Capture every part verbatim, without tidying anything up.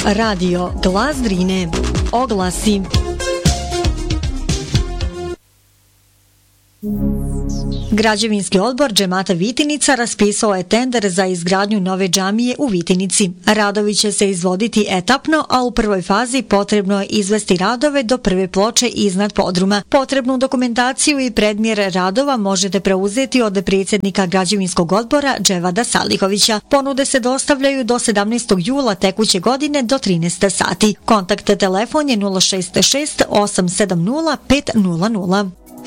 Radio Glas Drine. Oglasi. Građevinski odbor džemata Vitinica raspisao je tender za izgradnju nove džamije u Vitinici. Radovi će se izvoditi etapno, a u prvoj fazi potrebno je izvesti radove do prve ploče iznad podruma. Potrebnu dokumentaciju i predmjere radova možete preuzeti od predsjednika građevinskog odbora Dževada Salihovića. Ponude se dostavljaju do sedamnaestog jula tekuće godine do trinaest sati. Kontakt telefon je nula šest šest osam sedam nula pet nula nula.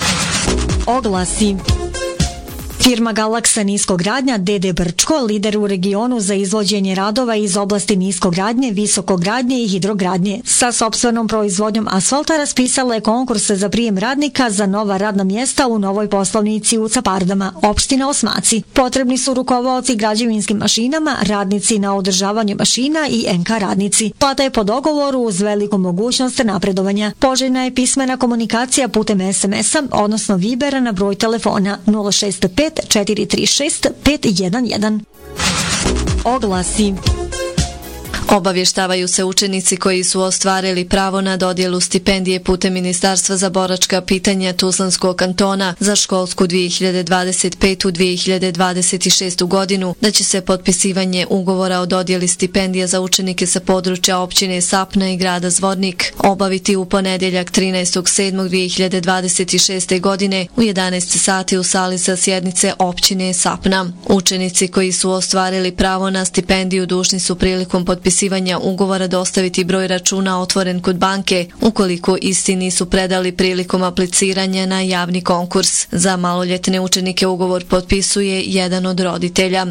Oglasi. Firma Galaksa Niskogradnja D D Brčko, lider u regionu za izvođenje radova iz oblasti niskogradnje, visokogradnje i hidrogradnje. Sa sopstvenom proizvodnjom asfalta raspisala je konkurse za prijem radnika za nova radna mjesta u novoj poslovnici u Capardama, opština Osmaci. Potrebni su rukovaoci građevinskim mašinama, radnici na održavanju mašina i N K radnici. Plata je po dogovoru uz veliku mogućnost napredovanja. Poželjna je pismena komunikacija putem es em es-a, odnosno Vibera na broj telefona nula šest pet četiri tri šest pet jedan jedan. Oglasi. Obavještavaju se učenici koji su ostvarili pravo na dodjelu stipendije putem Ministarstva za boračka pitanja Tuzlanskog kantona za školsku dvije hiljade dvadeset petu dvije hiljade dvadeset šestu godinu, da će se potpisivanje ugovora o dodjeli stipendija za učenike sa područja općine Sapna i grada Zvornik obaviti u ponedjeljak trinaestog sedmog dvije hiljade dvadeset šeste. godine u jedanaest sati u sali za sjednice općine Sapna. Učenici koji su ostvarili pravo na stipendiju dužni su prilikom potpisivanja ugovora dostaviti broj računa otvoren kod banke ukoliko isti nisu predali prilikom apliciranja na javni konkurs. Za maloljetne učenike ugovor potpisuje jedan od roditelja.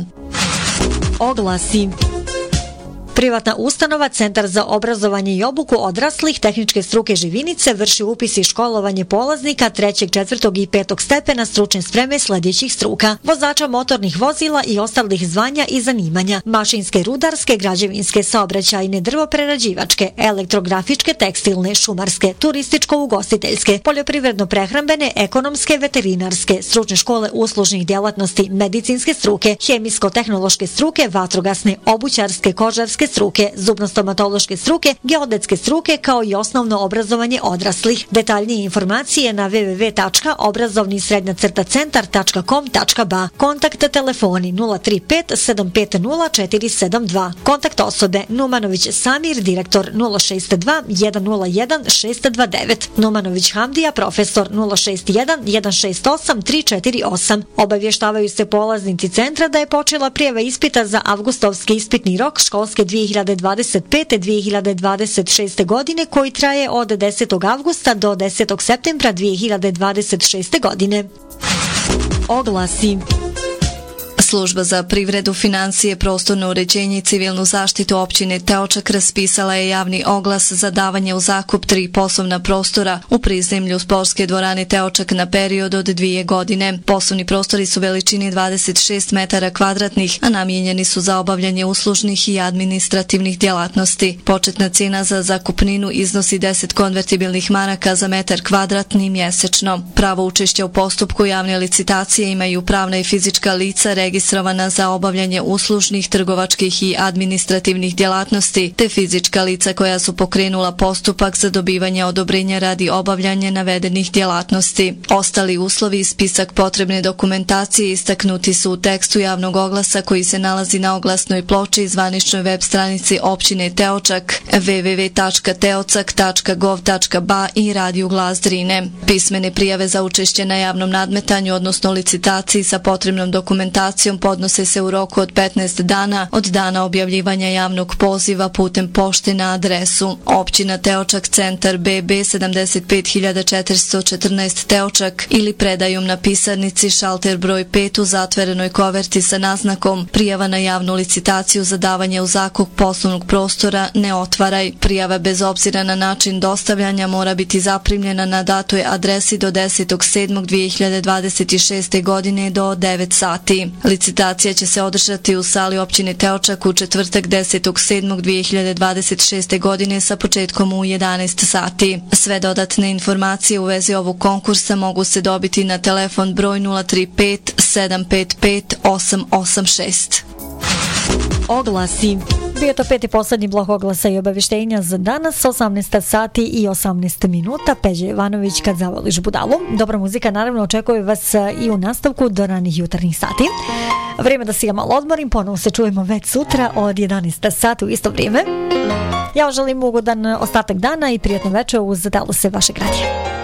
Oglasi. Privatna ustanova Centar za obrazovanje i obuku odraslih tehničke struke Živinice vrši upis i školovanje polaznika trećeg, četvrtog i petog stepena stručne spreme sljedećih struka: vozača motornih vozila i ostalih zvanja i zanimanja, mašinske, rudarske, građevinske, saobraćajne, drvoprerađivačke, elektrografičke, tekstilne, šumarske, turističko-ugostiteljske, poljoprivredno-prehrambene, ekonomske, veterinarske, stručne škole uslužnih djelatnosti, medicinske struke, hemijsko-tehnološke struke, vatrogasne, obućarske, kožarske struke, zubno-stomatološke struke, geodetske struke, kao i osnovno obrazovanje odraslih. Detaljnije informacije na w w w tačka obrazovni srednja crta centar tačka com tačka b a. Kontakt telefoni nula tri pet sedam pet nula četiri sedam dva. Kontakt osobe Numanović Samir, direktor nula šest dva jedan nula jedan šest dva devet. Numanović Hamdija, profesor nula šest jedan jedan šest osam tri četiri osam. Obavještavaju se polaznici centra da je počela prijava ispita za avgustovski ispitni rok školske dvije hiljade dvadeset pete dvije hiljade dvadeset šeste. godine, koji traje od desetog avgusta do desetog septembra dvije hiljade dvadeset šeste. godine. Oglasi. Služba za privredu, financije, prostorno uređenje i civilnu zaštitu općine Teočak raspisala je javni oglas za davanje u zakup tri poslovna prostora u prizemlju sportske dvorane Teočak na period od dvije godine. Poslovni prostori su veličini dvadeset šest metara kvadratnih, a namijenjeni su za obavljanje uslužnih i administrativnih djelatnosti. Početna cijena za zakupninu iznosi deset konvertibilnih maraka za metar kvadratni mjesečno. Pravo učešća u postupku javne licitacije imaju pravna i fizička lica registrovana za obavljanje uslužnih, trgovačkih i administrativnih djelatnosti, te fizička lica koja su pokrenula postupak za dobivanje odobrenja radi obavljanja navedenih djelatnosti. Ostali uslovi i spisak potrebne dokumentacije istaknuti su u tekstu javnog oglasa koji se nalazi na oglasnoj ploči i zvaničnoj web stranici općine Teočak w w w tačka teocak tačka gov tačka b a i radiju Glas Drine. Pismene prijave za učešće na javnom nadmetanju, odnosno licitaciji sa potrebnom dokumentacijom, podnose se u roku od petnaest dana od dana objavljivanja javnog poziva putem pošte na adresu općina Teočak, centar B B sedamdeset pet hiljada četiristo četrnaest Teočak, ili predajom na pisarnici šalter broj pet u zatvorenoj koverti sa naznakom prijava na javnu licitaciju za davanje u zakup poslovnog prostora ne otvaraj. Prijava bez obzira na način dostavljanja mora biti zaprimljena na datoj adresi do desetog sedmog dvije hiljade dvadeset šeste. godine do devet sati. Licitacija će se održati u sali općine Teočak u četvrtak desetog sedmog dvije hiljade dvadeset šeste. godine sa početkom u jedanaest sati. Sve dodatne informacije u vezi ovog konkursa mogu se dobiti na telefon broj nula tri pet sedam pet pet osam osam šest. Oglasi. Bio to peti poslednji blok oglasa i obavještenja za danas, osamnaest sati i osamnaest minuta. Peđa Jovanović, kad zavoliš budalu. Dobra muzika naravno očekuje vas i u nastavku do ranih jutarnjih sati. Vrijeme da se ja malo odmorim, ponovo se čujemo već sutra od jedanaest sati u isto vrijeme. Ja vam želim ugodan ostatak dana i prijatno večer uz Dalose vašeg radija.